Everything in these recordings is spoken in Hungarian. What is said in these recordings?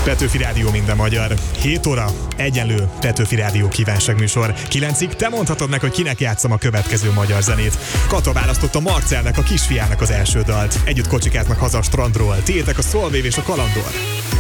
Petőfi Rádió minden magyar. 7 óra, egyenlő Petőfi Rádió kívánságműsor. 9-ig te mondhatod meg, hogy kinek játszom a következő magyar zenét. Kata választotta Marcelnek, a kisfiának az első dalt. Együtt kocsikáznak haza a strandról. Tiétek a Szolvév és a Kalandor.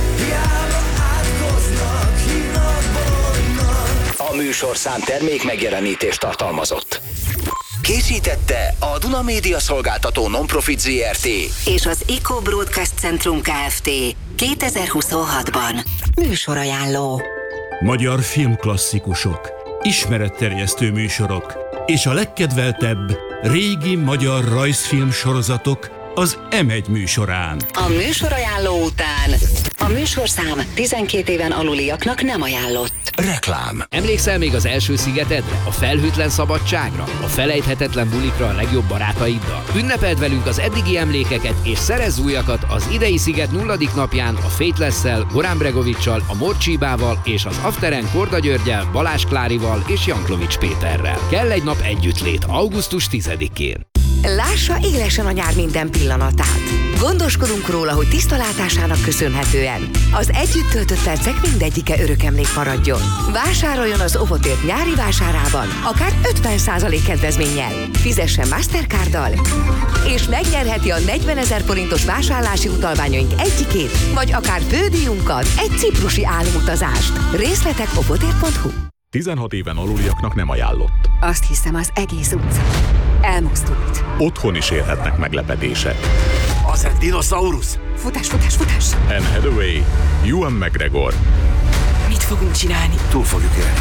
A műsorszám termék megjelenítést tartalmazott. Készítette a Duna Média Szolgáltató Non-Profit Zrt. és az Eco Broadcast Centrum Kft. 2026-ban. Műsorajánló. Magyar filmklasszikusok, ismeretterjesztő műsorok és a legkedveltebb régi magyar rajzfilm sorozatok az M1 műsorán. A műsorajánló után a műsorszám 12 éven aluliaknak nem ajánlott. Reklám. Emlékszel még az első szigetedre, a felhőtlen szabadságra, a felejthetetlen bulikra a legjobb barátaiddal? Ünnepeld velünk az eddigi emlékeket és szerezz újakat az idei sziget 0. napján a Faithless-szel, Gorán Bregovics-sal, a Morcsibával és az Afteren Korda Györgyel, Balázs Klárival és Janklovics Péterrel. Kell egy nap együttlét augusztus 10-én. Lássa élesen a nyár minden pillanatát. Gondoskodunk róla, hogy tisztalátásának köszönhetően az együtt töltött percek mindegyike örök emlék maradjon. Vásároljon az Ovotért nyári vásárában, akár 50% kedvezménnyel. Fizessen Mastercarddal, és megnyerheti a 40 000 forintos vásárlási utalványaink egyikét, vagy akár fődíjunkat, egy ciprusi álomutazást. Részletek ovotért.hu. 16 éven aluliaknak nem ajánlott. Azt hiszem, az egész utca elmozdult. Otthon is érhetnek meglepetések. Az egy dinoszaurusz! Futás, futás, futás! Anne Hathaway, Ewan McGregor. Mit fogunk csinálni? Túl fogjuk élni.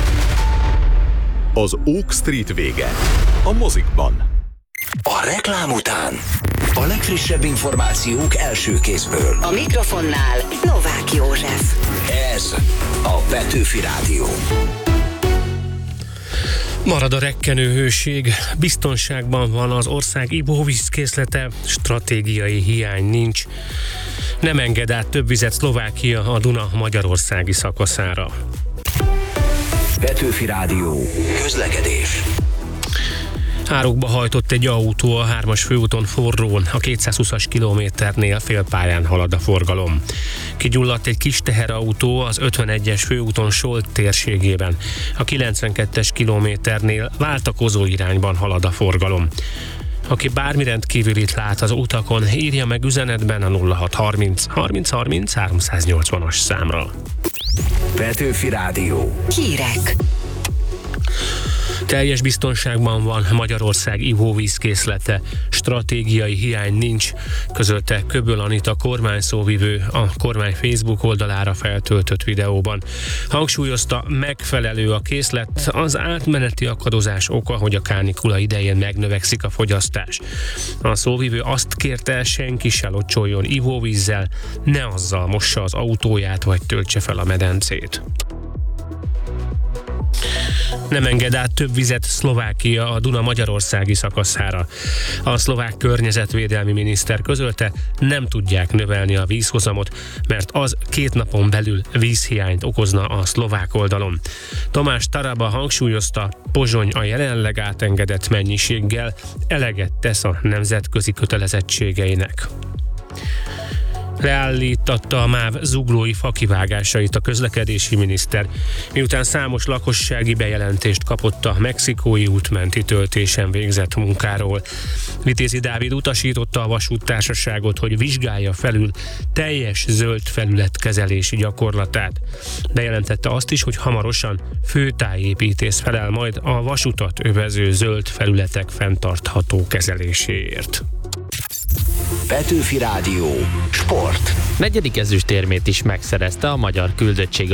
Az Oak Street vége. A mozikban. A reklám után a legfrissebb információk első kézből. A mikrofonnál Novák József. Ez a Petőfi Rádió. Marad a rekkenő hőség, biztonságban van az ország ivóvízkészlete, stratégiai hiány nincs. Nem enged át több vizet Szlovákia a Duna magyarországi szakaszára. Petőfi Rádió. Közlekedés. Árokba hajtott egy autó a 3-as főúton forrón, a 220-as kilométernél félpályán halad a forgalom. Kigyulladt egy kis teherautó az 51-es főúton Solt térségében, a 92-es kilométernél váltakozó irányban halad a forgalom. Aki bármi rendkívülit lát az utakon, írja meg üzenetben a 0630 30 30 380-as számra. Petőfi Rádió. Hírek. Teljes biztonságban van Magyarország ivóvízkészlete, stratégiai hiány nincs, közölte Köböl Anita kormányszóvivő a kormány Facebook oldalára feltöltött videóban. Hangsúlyozta, megfelelő a készlet, az átmeneti akadozás oka, hogy a kánikula idején megnövekszik a fogyasztás. A szóvivő azt kérte, senki se locsoljon ivóvízzel, ne azzal mossa az autóját vagy töltse fel a medencét. Nem enged át több vizet Szlovákia a Duna magyarországi szakaszára. A szlovák környezetvédelmi miniszter közölte, nem tudják növelni a vízhozamot, mert az 2 napon belül vízhiányt okozna a szlovák oldalon. Tamás Taraba hangsúlyozta, Pozsony a jelenleg átengedett mennyiséggel eleget tesz a nemzetközi kötelezettségeinek. Leállítatta a MÁV zuglói fakivágásait a közlekedési miniszter, miután számos lakossági bejelentést kapott a Mexikói út menti töltésen végzett munkáról. Vitézi Dávid utasította a vasúttársaságot, hogy vizsgálja felül teljes zöld felület kezelési gyakorlatát. Bejelentette azt is, hogy hamarosan főtájépítész felel majd a vasutat övező zöld felületek fenntartható kezeléséért. Petőfi Rádió. Sport. Negyedik ezüstérmét is megszerezte a magyar küldöttség